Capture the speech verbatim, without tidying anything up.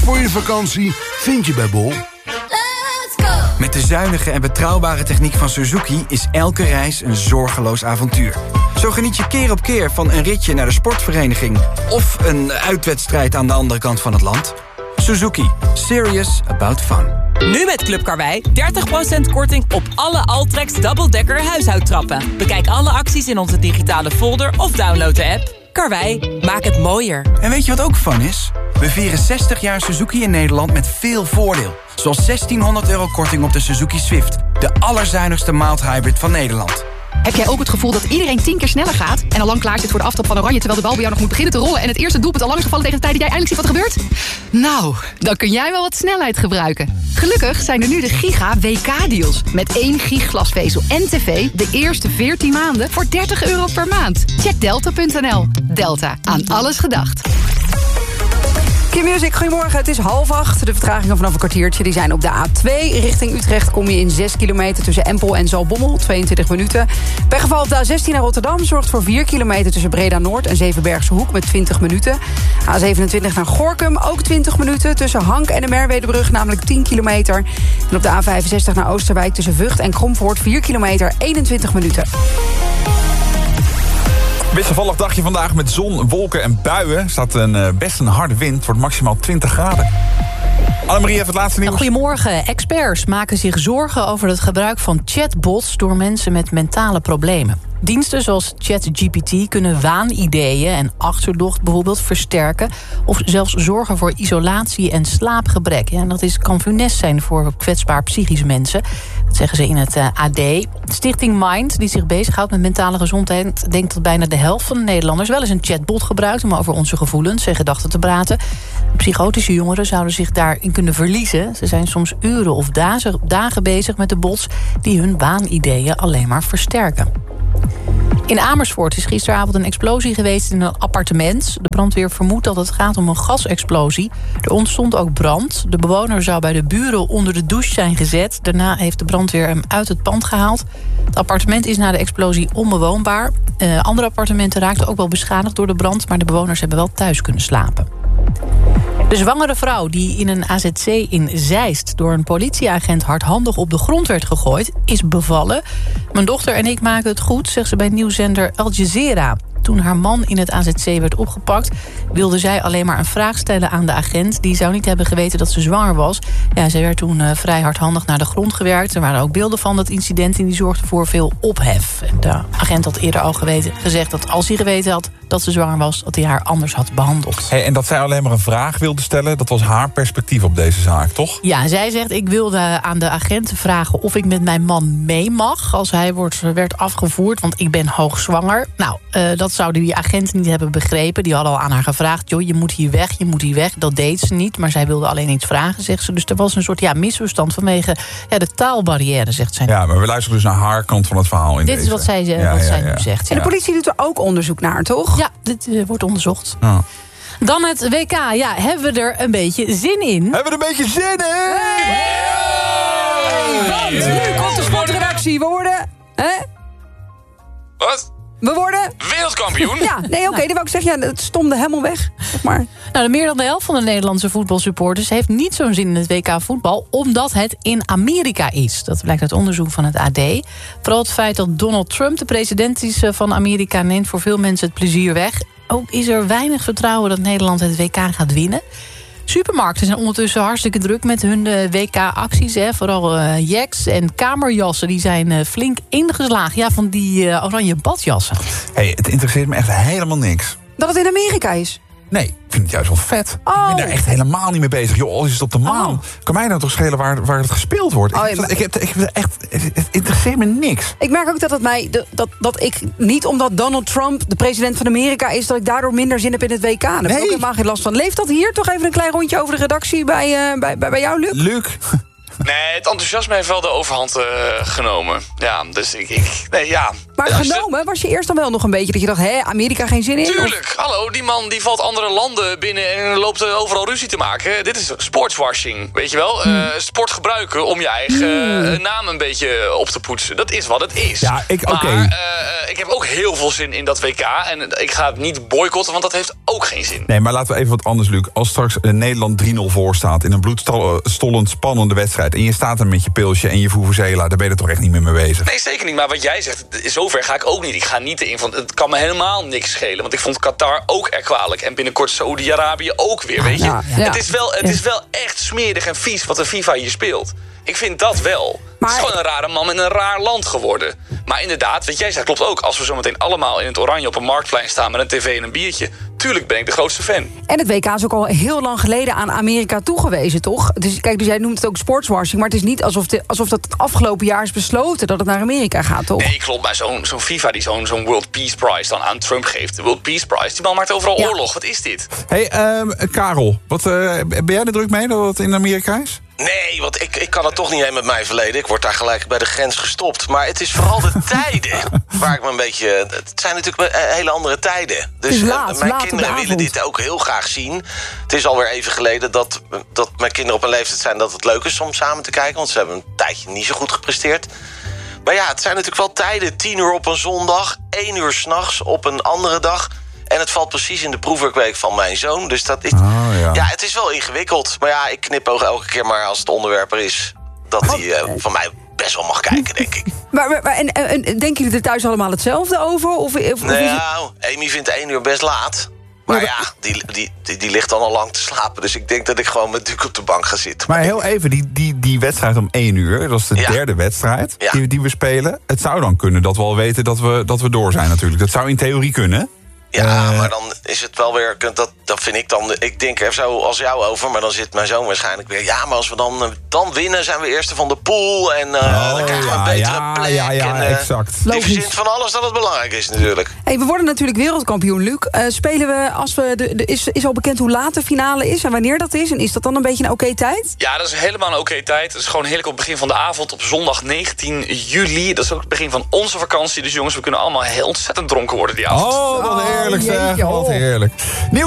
voor je vakantie vind je bij Bol. Met de zuinige en betrouwbare techniek van Suzuki is elke reis een zorgeloos avontuur. Zo geniet je keer op keer van een ritje naar de sportvereniging of een uitwedstrijd aan de andere kant van het land. Suzuki. Serious about fun. Nu met Club Karwei dertig procent korting op alle Altrex Double-Decker huishoudtrappen. Bekijk alle acties in onze digitale folder of download de app. Karwei, maak het mooier. En weet je wat ook fun is? We vieren zestig jaar Suzuki in Nederland met veel voordeel. Zoals zestienhonderd euro korting op de Suzuki Swift. De allerzuinigste mild hybrid van Nederland. Heb jij ook het gevoel dat iedereen tien keer sneller gaat... en al lang klaar zit voor de aftrap van Oranje... terwijl de bal bij jou nog moet beginnen te rollen... en het eerste doelpunt al lang is gevallen tegen de tijd dat jij eindelijk ziet wat er gebeurt? Nou, dan kun jij wel wat snelheid gebruiken. Gelukkig zijn er nu de Giga W K-deals. Met één gig glasvezel en tv de eerste veertien maanden voor dertig euro per maand. Check delta punt n l. Delta, aan alles gedacht. Q-Music, goedemorgen. Het is half acht. De vertragingen vanaf een kwartiertje die zijn op de A twee. Richting Utrecht kom je in zes kilometer tussen Empel en Zaltbommel. tweeëntwintig minuten. Bij geval op de A zestien naar Rotterdam zorgt voor vier kilometer tussen Breda-Noord en Zevenbergse Hoek met twintig minuten. A zevenentwintig naar Gorinchem, ook twintig minuten. Tussen Hank en de Merwedebrug, namelijk tien kilometer. En op de A vijfenzestig naar Oosterwijk tussen Vught en Kromvoort vier kilometer, eenentwintig minuten. Wisselvallig dagje vandaag met zon, wolken en buien. Staat een, uh, best een harde wind, wordt maximaal twintig graden. Annemarie heeft het laatste nieuws. Goedemorgen. Experts maken zich zorgen over het gebruik van chatbots... door mensen met mentale problemen. Diensten zoals ChatGPT kunnen waanideeën en achterdocht bijvoorbeeld versterken... of zelfs zorgen voor isolatie en slaapgebrek. Ja, en dat is, kan funest zijn voor kwetsbaar psychische mensen. Dat zeggen ze in het uh, A D. Stichting Mind, die zich bezighoudt met mentale gezondheid... denkt dat bijna de helft van de Nederlanders wel eens een chatbot gebruikt... om over onze gevoelens en gedachten te praten. Psychotische jongeren zouden zich daarin kunnen verliezen. Ze zijn soms uren of dagen, dagen bezig met de bots... die hun waanideeën alleen maar versterken. In Amersfoort is gisteravond een explosie geweest in een appartement. De brandweer vermoedt dat het gaat om een gasexplosie. Er ontstond ook brand. De bewoner zou bij de buren onder de douche zijn gezet. Daarna heeft de brandweer hem uit het pand gehaald. Het appartement is na de explosie onbewoonbaar. Uh, andere appartementen raakten ook wel beschadigd door de brand... maar de bewoners hebben wel thuis kunnen slapen. De zwangere vrouw die in een A Z C in Zeist... door een politieagent hardhandig op de grond werd gegooid... is bevallen. Mijn dochter en ik maken het goed, zegt ze bij nieuwszender Al Jazeera. Toen haar man in het A Z C werd opgepakt... wilde zij alleen maar een vraag stellen aan de agent. Die zou niet hebben geweten dat ze zwanger was. Ja, zij werd toen uh, vrij hardhandig naar de grond gewerkt. Er waren ook beelden van dat incident... en die zorgde voor veel ophef. En de agent had eerder al geweten, gezegd dat als hij geweten had... dat ze zwanger was, dat hij haar anders had behandeld. Hey, en dat zij alleen maar een vraag wilde stellen... dat was haar perspectief op deze zaak, toch? Ja, zij zegt, ik wilde aan de agent vragen... of ik met mijn man mee mag als hij wordt, werd afgevoerd... want ik ben hoogzwanger. Nou, uh, dat zouden die agenten niet hebben begrepen. Die hadden al aan haar gevraagd, joh, je moet hier weg, je moet hier weg. Dat deed ze niet, maar zij wilde alleen iets vragen, zegt ze. Dus er was een soort ja, misverstand vanwege ja, de taalbarrière, zegt zij. Ja, maar we luisteren dus naar haar kant van het verhaal. In dit deze. is wat zij, uh, ja, wat ja, zij ja. nu zegt. En de politie doet er ook onderzoek naar, toch? Ja, dit uh, wordt onderzocht. Oh. Dan het W K. Ja, hebben we er een beetje zin in? Hebben we er een beetje zin in? Hey! Want nu komt de sportredactie. We worden... Hè? Wat? We worden... Wereldkampioen? Ja, nee, oké, okay, dat wou ik zeggen. Ja, het stomde helemaal weg, zeg maar. Nou, de meer dan de helft van de Nederlandse voetbalsupporters... heeft niet zo'n zin in het W K voetbal, omdat het in Amerika is. Dat blijkt uit onderzoek van het A D. Vooral het feit dat Donald Trump de president is van Amerika... neemt voor veel mensen het plezier weg. Ook is er weinig vertrouwen dat Nederland het W K gaat winnen. Supermarkten zijn ondertussen hartstikke druk met hun uh, W K-acties. Hè. Vooral uh, jacks en kamerjassen die zijn uh, flink ingeslagen. Ja, van die uh, oranje badjassen. Hey, het interesseert me echt helemaal niks. Dat het in Amerika is? Nee, ik vind het juist wel vet. Oh. Ik ben daar echt helemaal niet mee bezig. Joh, al is het op de maan. Oh. Kan mij nou toch schelen waar, waar het gespeeld wordt? Oh, ik, ja, ik, ik, ik, echt, het interesseert me niks. Ik merk ook dat het mij dat, dat ik niet omdat Donald Trump de president van Amerika is... dat ik daardoor minder zin heb in het W K. Daar heb ik nee. ook helemaal geen last van. Leeft dat hier? Toch even een klein rondje over de redactie bij, uh, bij, bij, bij jou, Luc? Luc? Nee, het enthousiasme heeft wel de overhand uh, genomen. Ja, dus ik, ik... Nee, ja... Maar Ja, genomen, ze... was je eerst dan wel nog een beetje dat je dacht... hé, Amerika geen zin in? Tuurlijk, Of... hallo, die man die valt andere landen binnen en loopt uh, overal ruzie te maken. Dit is sportswashing, weet je wel? Hmm. Uh, sport gebruiken om je eigen uh, naam een beetje op te poetsen. Dat is wat het is. Ja, ik, oké. Maar uh, ik heb ook heel veel zin in dat W K. En ik ga het niet boycotten, want dat heeft ook geen zin. Nee, maar laten we even wat anders, Luc. Als straks uh, Nederland drie nul voor staat in een bloedstollend spannende wedstrijd... en je staat er met je pilsje en je vuvuzela... daar ben je er toch echt niet meer mee bezig? Nee, zeker niet. Maar wat jij zegt, zover ga ik ook niet. Ik ga niet in van, het kan me helemaal niks schelen. Want ik vond Qatar ook erg kwalijk. En binnenkort Saoedi-Arabië ook weer, weet je. Ja, ja. Het, is wel, het Ja. is wel echt smerig en vies wat de FIFA hier speelt. Ik vind dat wel. Maar... Het is gewoon een rare man in een raar land geworden. Maar inderdaad, wat jij zegt klopt ook. Als we zo meteen allemaal in het oranje op een marktplein staan... met een tv en een biertje, tuurlijk ben ik de grootste fan. En het W K is ook al heel lang geleden aan Amerika toegewezen, toch? Dus, kijk, dus jij noemt het ook sportswashing... maar het is niet alsof, de, alsof dat het afgelopen jaar is besloten... dat het naar Amerika gaat, toch? Nee, klopt. Maar zo'n zo'n FIFA die zo'n zo'n World Peace Prize dan aan Trump geeft... de World Peace Prize, die man maakt overal Ja. oorlog. Wat is dit? Hé, hey, um, Karel, wat, uh, ben jij er druk mee dat het in Amerika is? Nee, want ik, ik kan het toch niet heen met mijn verleden. Ik word daar gelijk bij de grens gestopt. Maar het is vooral de tijden waar ik me een beetje... Het zijn natuurlijk hele andere tijden. Dus Het is laat, uh, mijn laat op de kinderen willen avond. dit ook heel graag zien. Het is alweer even geleden dat, dat mijn kinderen op een leeftijd zijn... dat het leuk is om samen te kijken. Want ze hebben een tijdje niet zo goed gepresteerd. Maar ja, het zijn natuurlijk wel tijden. Tien uur op een zondag, één uur 's nachts op een andere dag... En het valt precies in de proefwerkweek van mijn zoon. Dus dat is, Oh, ja. ja, het is wel ingewikkeld. Maar ja, ik knipoog elke keer maar als het onderwerp er is... dat hij uh, van mij best wel mag kijken, denk ik. Maar, maar, maar en, en, denken jullie er thuis allemaal hetzelfde over? Of, of, of Nou, is het... Amy vindt één uur best laat. Maar ja, die, die, die, die ligt dan al lang te slapen. Dus ik denk dat ik gewoon met Duke op de bank ga zitten. Maar heel even, die, die, die wedstrijd om één uur... dat is de Ja. derde wedstrijd Ja. die, die we spelen. Het zou dan kunnen dat we al weten dat we, dat we door zijn natuurlijk. Dat zou in theorie kunnen. Ja, Uh, maar dan is het wel weer... Dat, dat vind ik dan... Ik denk er zo als jou over, maar dan zit mijn zoon waarschijnlijk weer... Ja, maar als we dan, dan winnen, zijn we eerste van de pool... en uh, Oh, dan krijgen we een ja, betere ja, plek. ja, ja, en, uh, exact. Die Logisch. verzint van alles dat het belangrijk is natuurlijk. Hey, we worden natuurlijk wereldkampioen, Luc. Uh, spelen we, als we de, de, is, is al bekend hoe laat de finale is en wanneer dat is? En is dat dan een beetje een oké tijd? Ja, dat is helemaal een oké tijd. Het is gewoon heerlijk op het begin van de avond op zondag negentien juli. Dat is ook het begin van onze vakantie. Dus jongens, we kunnen allemaal heel ontzettend dronken worden die avond. Oh, wat Oh, heerlijk zeg. jeetje, Wat oh. heerlijk. Nieuw